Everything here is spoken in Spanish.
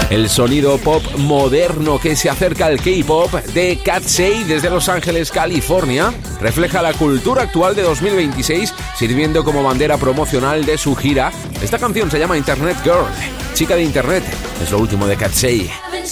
El sonido pop moderno que se acerca al K-pop de Katsey desde Los Ángeles, California, refleja la cultura actual de 2026, sirviendo como bandera promocional de su gira. Esta canción se llama Internet Girl, chica de internet, es lo último de Katsey.